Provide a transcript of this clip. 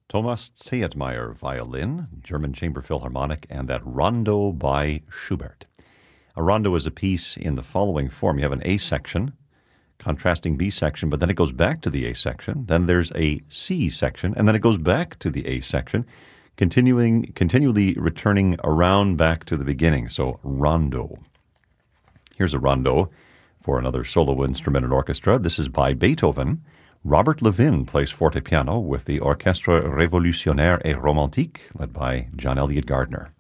Thomas Zedmeyer, violin, German Chamber Philharmonic, and that Rondo by Schubert. A rondo is a piece in the following form. You have an A section, contrasting B section, but then it goes back to the A section. Then there's a C section, and then it goes back to the A section, continually returning around back to the beginning. So rondo. Here's a rondo for another solo instrument and orchestra. This is by Beethoven. Robert Levin plays forte piano with the Orchestre Révolutionnaire et Romantique, led by John Elliott Gardner.